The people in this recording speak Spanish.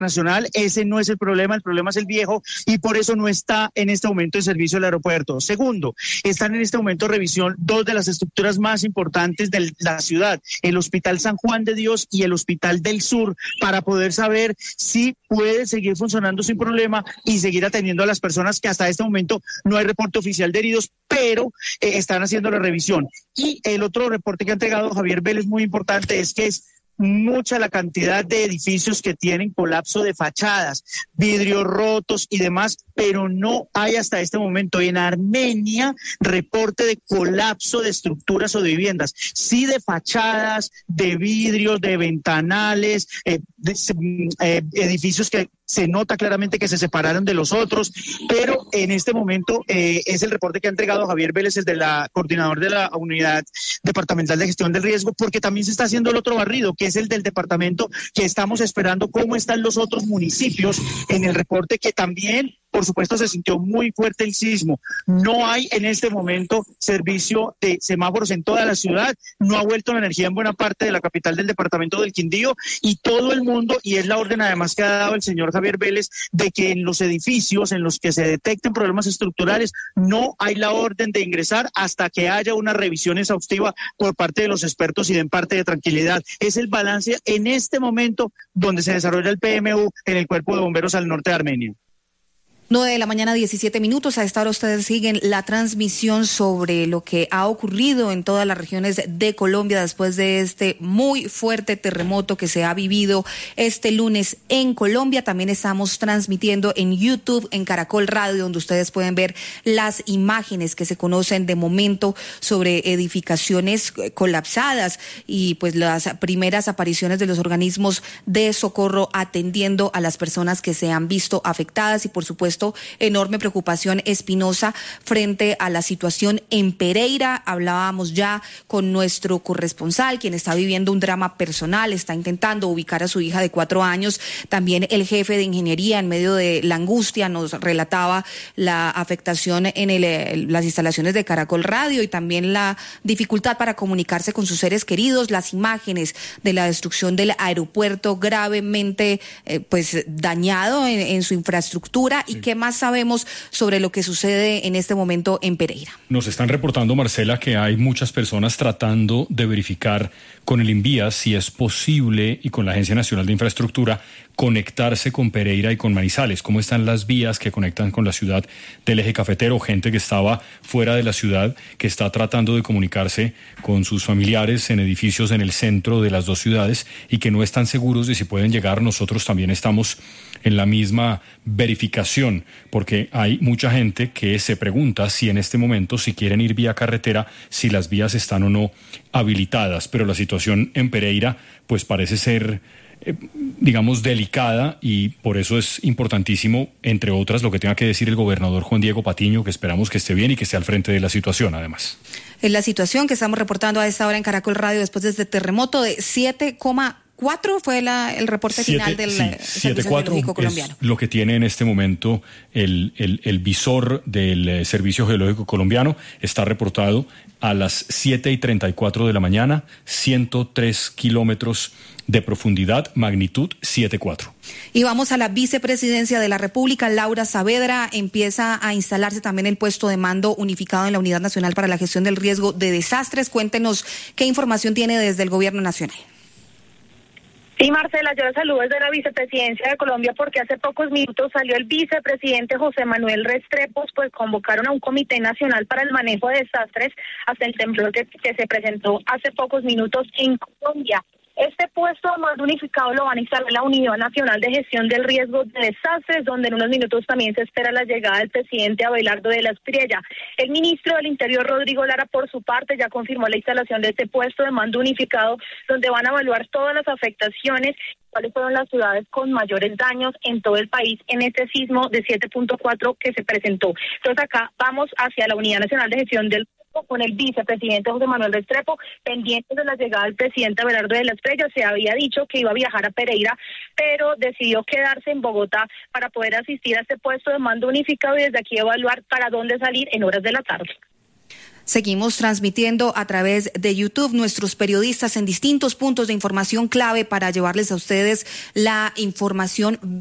internacional, ese no es el problema es el viejo, y por eso no está en este momento en servicio el aeropuerto. Segundo, están en este momento en revisión dos de las estructuras más importantes de la ciudad, el Hospital San Juan de Dios y el Hospital del Sur, para poder saber si puede seguir funcionando sin problema y seguir atendiendo a las personas que hasta este momento no hay reporte oficial de heridos, pero están haciendo la revisión. Y el otro reporte que ha entregado Javier Vélez, muy importante, es que es mucha la cantidad de edificios que tienen colapso de fachadas, vidrios rotos y demás, pero no hay hasta este momento en Armenia reporte de colapso de estructuras o de viviendas, sí de fachadas, de vidrios, de ventanales, edificios que se nota claramente que se separaron de los otros, pero en este momento es el reporte que ha entregado Javier Vélez, el de la coordinador de la Unidad Departamental de Gestión del Riesgo, porque también se está haciendo el otro barrido, que es el del departamento, que estamos esperando cómo están los otros municipios en el reporte, que también, por supuesto, se sintió muy fuerte el sismo. No hay en este momento servicio de semáforos en toda la ciudad, no ha vuelto la energía en buena parte de la capital del departamento del Quindío, y todo el mundo, y es la orden además que ha dado el señor Javier Vélez, de que en los edificios en los que se detecten problemas estructurales no hay la orden de ingresar hasta que haya una revisión exhaustiva por parte de los expertos y den parte de tranquilidad. Es el balance en este momento donde se desarrolla el PMU en el Cuerpo de Bomberos al norte de Armenia. 9:17 a.m. A esta hora ustedes siguen la transmisión sobre lo que ha ocurrido en todas las regiones de Colombia después de este muy fuerte terremoto que se ha vivido este lunes en Colombia. También estamos transmitiendo en YouTube, en Caracol Radio, donde ustedes pueden ver las imágenes que se conocen de momento sobre edificaciones colapsadas y pues las primeras apariciones de los organismos de socorro atendiendo a las personas que se han visto afectadas, y por supuesto enorme preocupación, Espinosa, frente a la situación en Pereira. Hablábamos ya con nuestro corresponsal, quien está viviendo un drama personal, está intentando ubicar a su hija de 4 años. También el jefe de ingeniería, en medio de la angustia, nos relataba la afectación en las instalaciones de Caracol Radio y también la dificultad para comunicarse con sus seres queridos, las imágenes de la destrucción del aeropuerto gravemente pues dañado en su infraestructura. ¿Y qué más sabemos sobre lo que sucede en este momento en Pereira? Nos están reportando, Marcela, que hay muchas personas tratando de verificar con el INVIAS si es posible, y con la Agencia Nacional de Infraestructura, conectarse con Pereira y con Manizales. ¿Cómo están las vías que conectan con la ciudad del eje cafetero? Gente que estaba fuera de la ciudad, que está tratando de comunicarse con sus familiares en edificios en el centro de las dos ciudades y que no están seguros de si pueden llegar. Nosotros también estamos en la misma verificación, porque hay mucha gente que se pregunta si en este momento, si quieren ir vía carretera, si las vías están o no habilitadas. Pero la situación en Pereira pues parece ser digamos delicada, y por eso es importantísimo, entre otras, lo que tenga que decir el gobernador Juan Diego Patiño, que esperamos que esté bien y que esté al frente de la situación. Además, es la situación que estamos reportando a esta hora en Caracol Radio después de este terremoto de 7,4 fue el reporte final del Servicio Geológico Colombiano. Es lo que tiene en este momento el visor del Servicio Geológico Colombiano. Está reportado a las 7:34 de la mañana, 103 kilómetros de profundidad, magnitud 7,4. Y vamos a la vicepresidencia de la República. Laura Saavedra, empieza a instalarse también el puesto de mando unificado en la Unidad Nacional para la Gestión del Riesgo de Desastres. Cuéntenos qué información tiene desde el Gobierno Nacional. Sí, Marcela, yo la saludo desde la Vicepresidencia de Colombia porque hace pocos minutos salió el vicepresidente José Manuel Restrepo, pues convocaron a un Comité Nacional para el Manejo de Desastres hasta el temblor que se presentó hace pocos minutos en Colombia. Este puesto de mando unificado lo van a instalar la Unidad Nacional de Gestión del Riesgo de Desastres, donde en unos minutos también se espera la llegada del presidente Abelardo de la Espriella. El ministro del Interior, Rodrigo Lara, por su parte, ya confirmó la instalación de este puesto de mando unificado, donde van a evaluar todas las afectaciones, cuáles fueron las ciudades con mayores daños en todo el país en este sismo de 7.4 que se presentó. Entonces acá vamos hacia la Unidad Nacional de Gestión del con el vicepresidente José Manuel Restrepo, pendientes de la llegada del presidente Abelardo de la Espriella. Se había dicho que iba a viajar a Pereira, pero decidió quedarse en Bogotá para poder asistir a este puesto de mando unificado y desde aquí evaluar para dónde salir en horas de la tarde. Seguimos transmitiendo a través de YouTube, nuestros periodistas en distintos puntos de información clave para llevarles a ustedes la información